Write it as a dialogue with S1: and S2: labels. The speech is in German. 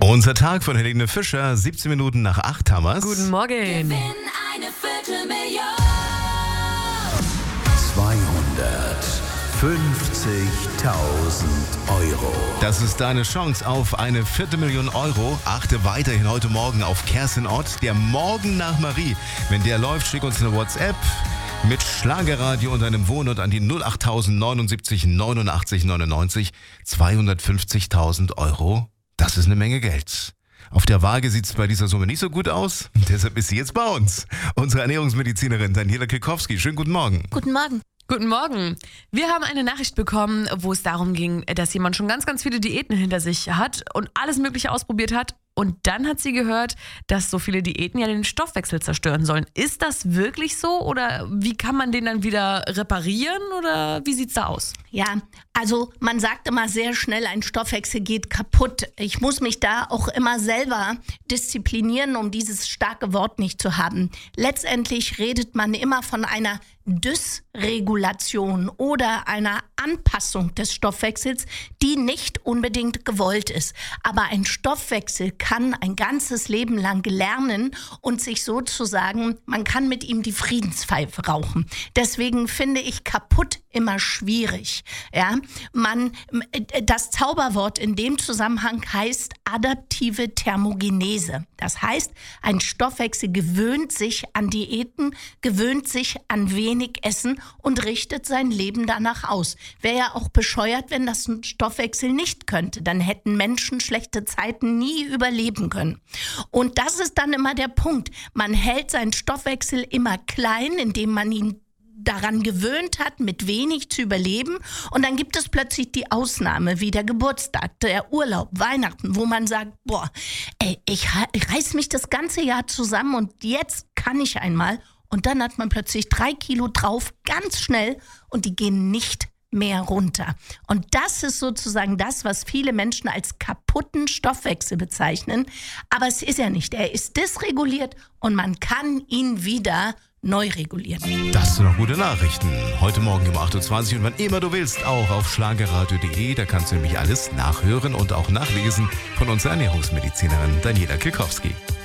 S1: Unser Tag von Helene Fischer, 17 Minuten nach 8 haben wir's.
S2: Guten Morgen.
S3: Gewinn eine Viertelmillion.
S4: 250.000 Euro.
S1: Das ist deine Chance auf eine Viertelmillion Euro. Achte weiterhin heute Morgen auf Kerstin Ott, der Morgen nach Marie. Wenn der läuft, schick uns eine WhatsApp mit Schlagerradio und einem Wohnort an die 08000 79 89 99. 250.000 Euro, das ist eine Menge Geld. Auf der Waage sieht es bei dieser Summe nicht so gut aus. Deshalb ist sie jetzt bei uns. Unsere Ernährungsmedizinerin Daniela Kilkowski. Schönen guten Morgen.
S5: Guten Morgen.
S2: Guten Morgen. Wir haben eine Nachricht bekommen, wo es darum ging, dass jemand schon ganz, ganz viele Diäten hinter sich hat und alles Mögliche ausprobiert hat. Und dann hat sie gehört, dass so viele Diäten ja den Stoffwechsel zerstören sollen. Ist das wirklich so oder wie kann man den dann wieder reparieren oder wie sieht's da aus?
S5: Ja, also man sagt immer sehr schnell, ein Stoffwechsel geht kaputt. Ich muss mich da auch immer selber disziplinieren, um dieses starke Wort nicht zu haben. Letztendlich redet man immer von einer Dysregulation oder einer Anpassung des Stoffwechsels, die nicht unbedingt gewollt ist. Aber ein Stoffwechsel kann ein ganzes Leben lang lernen und sich sozusagen, man kann mit ihm die Friedenspfeife rauchen. Deswegen finde ich kaputt immer schwierig. Ja, das Zauberwort in dem Zusammenhang heißt adaptive Thermogenese. Das heißt, ein Stoffwechsel gewöhnt sich an Diäten, gewöhnt sich an wenig Essen und richtet sein Leben danach aus. Wäre ja auch bescheuert, wenn das ein Stoffwechsel nicht könnte. Dann hätten Menschen schlechte Zeiten nie überleben können. Und das ist dann immer der Punkt. Man hält seinen Stoffwechsel immer klein, indem man ihn daran gewöhnt hat, mit wenig zu überleben. Und dann gibt es plötzlich die Ausnahme, wie der Geburtstag, der Urlaub, Weihnachten, wo man sagt, ich reiß mich das ganze Jahr zusammen und jetzt kann ich einmal. Und dann hat man plötzlich 3 Kilo drauf, ganz schnell, und die gehen nicht mehr runter. Und das ist sozusagen das, was viele Menschen als kaputten Stoffwechsel bezeichnen. Aber es ist er nicht. Er ist dysreguliert und man kann ihn wieder neu regulieren.
S1: Das sind noch gute Nachrichten. Heute Morgen um 8.20 Uhr und wann immer du willst, auch auf schlagerradio.de. Da kannst du nämlich alles nachhören und auch nachlesen von unserer Ernährungsmedizinerin Daniela Kilkowski.